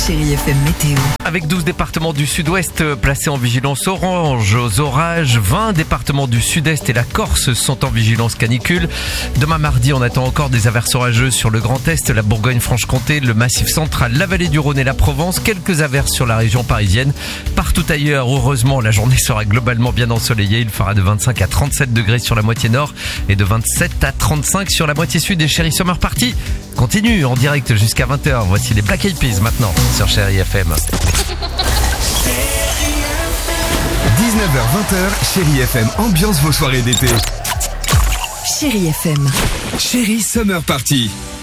Chérie FM Météo. Avec 12 départements du sud-ouest placés en vigilance orange aux orages, 20 départements du sud-est et la Corse sont en vigilance canicule. Demain mardi, on attend encore des averses orageuses sur le Grand Est, la Bourgogne-Franche-Comté, le Massif central, la vallée du Rhône et la Provence. Quelques averses sur la région parisienne. Partout ailleurs, heureusement, la journée sera globalement bien ensoleillée. Il fera de 25 à 37 degrés sur la moitié nord et de 27 à 35 sur la moitié sud. Et Chérie Summer Party continue en direct jusqu'à 20h. Voici les Black Eyed Peas maintenant sur Chérie FM. 19h-20h, Chérie FM ambiance vos soirées d'été. Chérie FM. Chérie Summer Party.